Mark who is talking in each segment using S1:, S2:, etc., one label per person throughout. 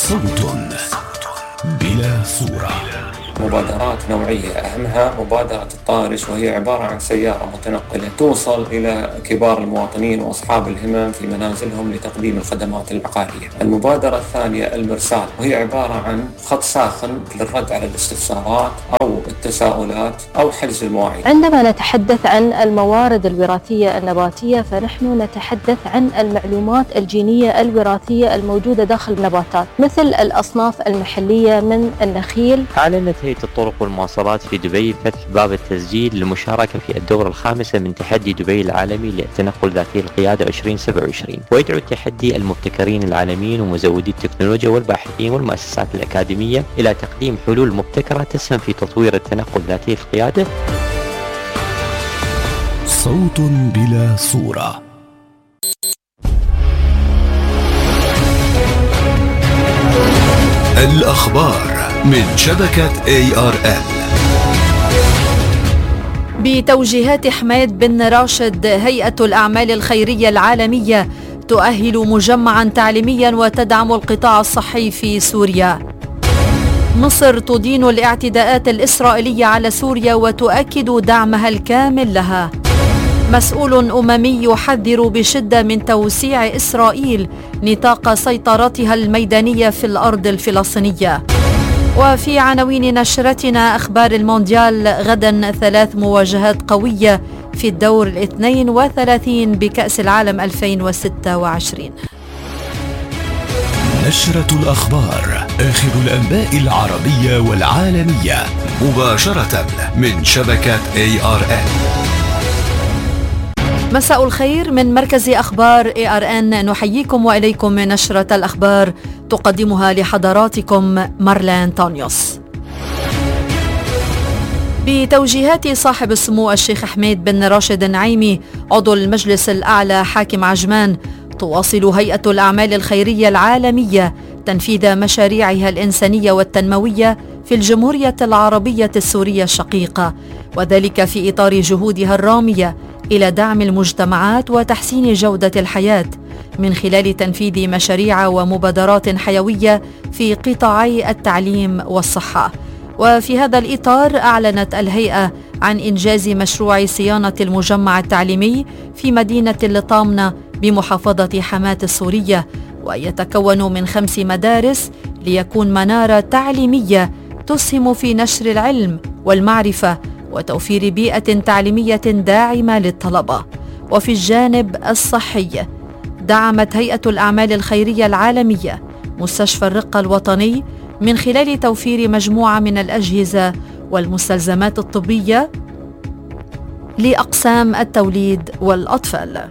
S1: صوت بلا صورة.
S2: مبادرات نوعية أهمها مبادرة الطارش، وهي عبارة عن سيارة متنقلة توصل إلى كبار المواطنين وأصحاب الهمم في منازلهم لتقديم الخدمات العقارية. المبادرة الثانية المرسال، وهي عبارة عن خط ساخن للرد على الاستفسارات أو التساؤلات أو حجز المواعيد.
S3: عندما نتحدث عن الموارد الوراثية النباتية فنحن نتحدث عن المعلومات الجينية الوراثية الموجودة داخل النباتات، مثل الأصناف المحلية من النخيل.
S4: أعلنت هيئة الطرق والمواصلات في دبي فتح باب التسجيل للمشاركة في الدورة الخامسة من تحدي دبي العالمي للتنقل ذاتي القيادة 2027، ويدعو التحدي المبتكرين العالميين ومزودي التكنولوجيا والباحثين والمؤسسات الأكاديمية إلى تقديم حلول مبتكرة تسهم في تطوير التنقل ذاتي القيادة.
S1: صوت بلا صورة. الأخبار من شبكة ARN.
S5: بتوجيهات حميد بن راشد، هيئة الأعمال الخيرية العالمية تؤهل مجمعا تعليميا وتدعم القطاع الصحي في سوريا. مصر تدين الاعتداءات الإسرائيلية على سوريا وتؤكد دعمها الكامل لها. مسؤول أممي يحذر بشدة من توسيع إسرائيل نطاق سيطرتها الميدانية في الأرض الفلسطينية. وفي عناوين نشرتنا أخبار المونديال، غدا 3 مواجهات قوية في الدور 32 بكأس العالم 2026.
S1: نشرة الأخبار، آخر الأنباء العربية والعالمية، مباشرة من شبكة ARN.
S5: مساء الخير من مركز أخبار ARN، نحييكم وإليكم نشرة الأخبار تقدمها لحضراتكم مارلين تونيوس. بتوجيهات صاحب السمو الشيخ حميد بن راشد النعيمي عضو المجلس الأعلى حاكم عجمان، تواصل هيئة الأعمال الخيرية العالمية تنفيذ مشاريعها الإنسانية والتنموية في الجمهورية العربية السورية الشقيقة، وذلك في إطار جهودها الرامية إلى دعم المجتمعات وتحسين جودة الحياة من خلال تنفيذ مشاريع ومبادرات حيوية في قطاعي التعليم والصحة. وفي هذا الإطار أعلنت الهيئة عن إنجاز مشروع صيانة المجمع التعليمي في مدينة الطامنة بمحافظة حماة السورية، ويتكون من 5 مدارس ليكون منارة تعليمية تسهم في نشر العلم والمعرفة وتوفير بيئة تعليمية داعمة للطلبة. وفي الجانب الصحي، دعمت هيئة الأعمال الخيرية العالمية مستشفى الرقة الوطني من خلال توفير مجموعة من الأجهزة والمستلزمات الطبية لأقسام التوليد والأطفال.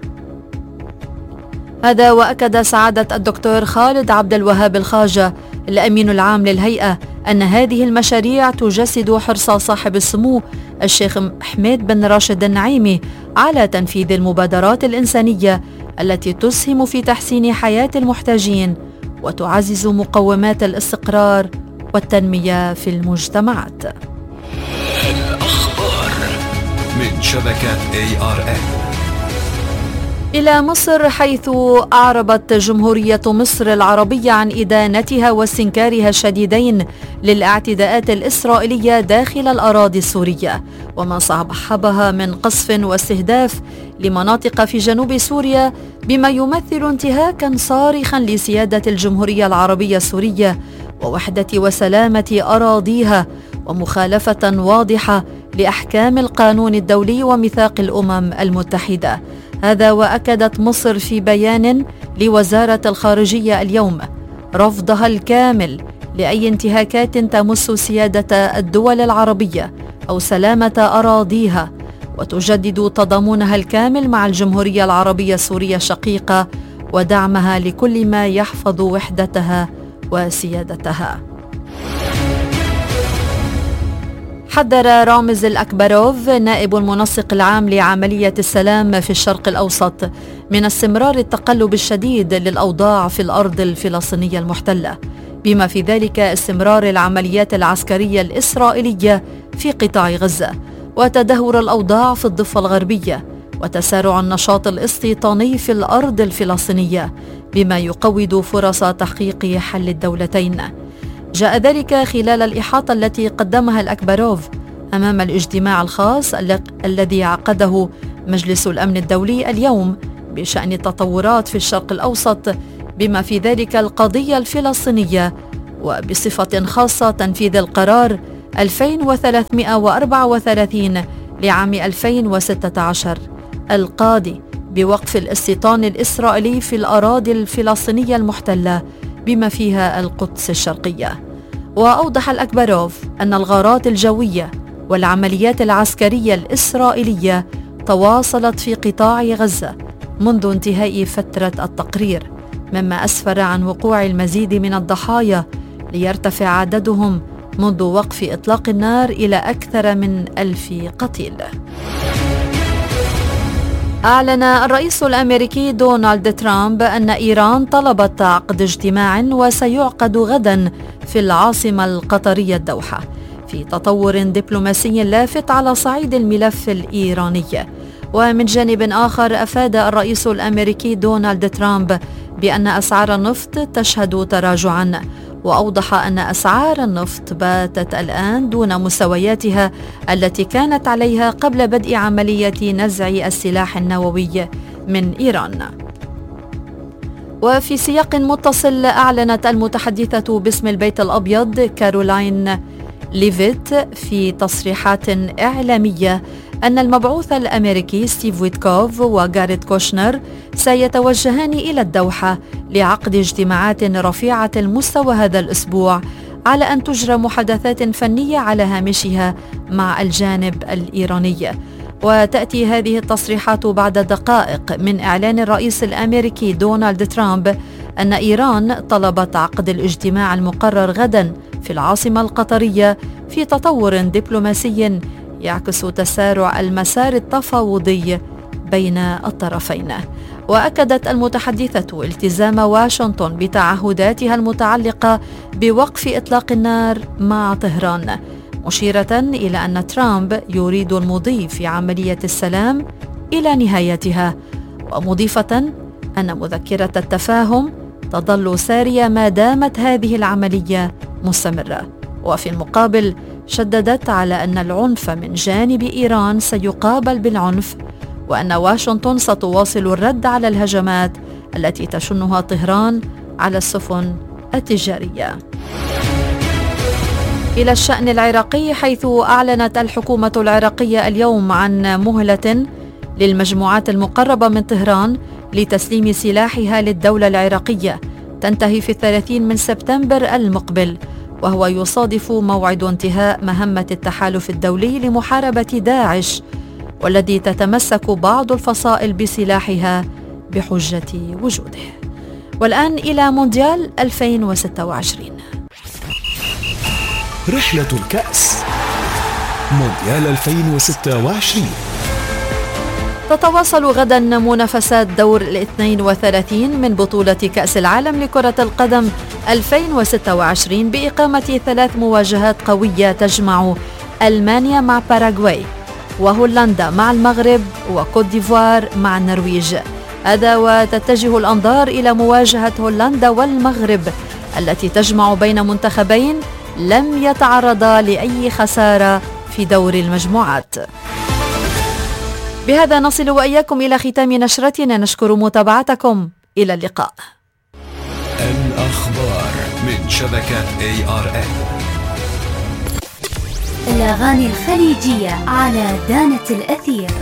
S5: هذا وأكد سعادة الدكتور خالد عبد الوهاب الخاجة الأمين العام للهيئة أن هذه المشاريع تجسد حرص صاحب السمو الشيخ حميد بن راشد النعيمي على تنفيذ المبادرات الإنسانية التي تسهم في تحسين حياة المحتاجين وتعزز مقومات الاستقرار والتنمية في المجتمعات.
S1: الأخبار من شبكة ARN.
S5: إلى مصر، حيث أعربت جمهورية مصر العربية عن إدانتها واستنكارها الشديدين للاعتداءات الإسرائيلية داخل الأراضي السورية وما صاحبها من قصف واستهداف لمناطق في جنوب سوريا، بما يمثل انتهاكا صارخا لسيادة الجمهورية العربية السورية ووحدة وسلامة أراضيها، ومخالفة واضحة لأحكام القانون الدولي وميثاق الأمم المتحدة. هذا وأكدت مصر في بيان لوزارة الخارجية اليوم رفضها الكامل لأي انتهاكات تمس سيادة الدول العربية أو سلامة أراضيها، وتجدد تضامنها الكامل مع الجمهورية العربية السورية الشقيقة ودعمها لكل ما يحفظ وحدتها وسيادتها. حذر رامز الأكبروف نائب المنسق العام لعملية السلام في الشرق الأوسط من استمرار التقلب الشديد للأوضاع في الأرض الفلسطينية المحتلة، بما في ذلك استمرار العمليات العسكرية الإسرائيلية في قطاع غزة، وتدهور الأوضاع في الضفة الغربية، وتسارع النشاط الاستيطاني في الأرض الفلسطينية، بما يقوض فرص تحقيق حل الدولتين. جاء ذلك خلال الإحاطة التي قدمها الأكبروف أمام الاجتماع الخاص الذي عقده مجلس الأمن الدولي اليوم بشأن التطورات في الشرق الأوسط بما في ذلك القضية الفلسطينية، وبصفة خاصة تنفيذ القرار 2334 لعام 2016 القاضي بوقف الاستيطان الإسرائيلي في الأراضي الفلسطينية المحتلة بما فيها القدس الشرقية. وأوضح الأكبروف أن الغارات الجوية والعمليات العسكرية الإسرائيلية تواصلت في قطاع غزة منذ انتهاء فترة التقرير، مما أسفر عن وقوع المزيد من الضحايا ليرتفع عددهم منذ وقف إطلاق النار إلى أكثر من 1000 قتيل. أعلن الرئيس الأمريكي دونالد ترامب أن إيران طلبت عقد اجتماع وسيعقد غدا في العاصمة القطرية الدوحة في تطور دبلوماسي لافت على صعيد الملف الإيراني. ومن جانب آخر أفاد الرئيس الأمريكي دونالد ترامب بأن أسعار النفط تشهد تراجعاً، وأوضح أن أسعار النفط باتت الآن دون مستوياتها التي كانت عليها قبل بدء عملية نزع السلاح النووي من إيران. وفي سياق متصل، أعلنت المتحدثة باسم البيت الأبيض كارولاين ليفيت في تصريحات إعلامية أن المبعوث الأمريكي ستيف ويتكوف وجاريد كوشنر سيتوجهان إلى الدوحة لعقد اجتماعات رفيعة المستوى هذا الأسبوع، على أن تجرى محادثات فنية على هامشها مع الجانب الإيراني. وتأتي هذه التصريحات بعد دقائق من إعلان الرئيس الأمريكي دونالد ترامب أن إيران طلبت عقد الاجتماع المقرر غدا في العاصمة القطرية في تطور دبلوماسي يعكس تسارع المسار التفاوضي بين الطرفين. وأكدت المتحدثة التزام واشنطن بتعهداتها المتعلقة بوقف إطلاق النار مع طهران، مشيرة إلى أن ترامب يريد المضي في عملية السلام إلى نهايتها، ومضيفة أن مذكرة التفاهم تظل سارية ما دامت هذه العملية مستمرة. وفي المقابل شددت على أن العنف من جانب إيران سيقابل بالعنف، وأن واشنطن ستواصل الرد على الهجمات التي تشنها طهران على السفن التجارية. إلى الشأن العراقي، حيث أعلنت الحكومة العراقية اليوم عن مهلة للمجموعات المقربة من طهران لتسليم سلاحها للدولة العراقية تنتهي في 30 من سبتمبر المقبل، وهو يصادف موعد انتهاء مهمة التحالف الدولي لمحاربة داعش، والذي تتمسك بعض الفصائل بسلاحها بحجة وجوده. والآن إلى مونديال 2026.
S1: رحلة الكأس مونديال 2026.
S5: تتواصل غدا منافسات دور 32 من بطولة كأس العالم لكرة القدم 2026 بإقامة 3 مواجهات قوية تجمع ألمانيا مع باراغواي، وهولندا مع المغرب، وكوت ديفوار مع النرويج. هذا وتتجه الأنظار إلى مواجهة هولندا والمغرب التي تجمع بين منتخبين لم يتعرضا لأي خسارة في دور المجموعات. بهذا نصل وإياكم إلى ختام نشرتنا، نشكر متابعتكم، إلى اللقاء.
S1: الأخبار من شبكة ARN.
S6: الأغاني الخليجية على دانة الأثير.